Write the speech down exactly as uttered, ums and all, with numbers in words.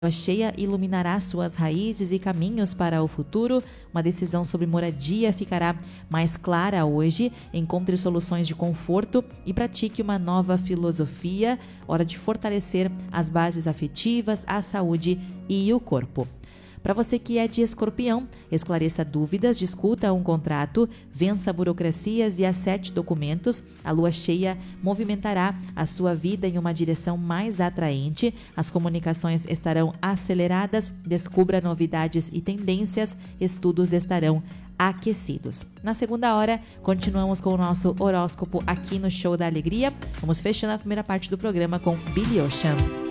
A cheia iluminará suas raízes e caminhos para o futuro. Uma decisão sobre moradia ficará mais clara hoje. Encontre soluções de conforto e pratique uma nova filosofia. Hora de fortalecer as bases afetivas, a saúde e o corpo. Para você que é de Escorpião, esclareça dúvidas, discuta um contrato, vença burocracias e acerte documentos. A lua cheia movimentará a sua vida em uma direção mais atraente. As comunicações estarão aceleradas, descubra novidades e tendências, estudos estarão aquecidos. Na segunda hora, continuamos com o nosso horóscopo aqui no Show da Alegria. Vamos fechando a primeira parte do programa com Billy Ocean.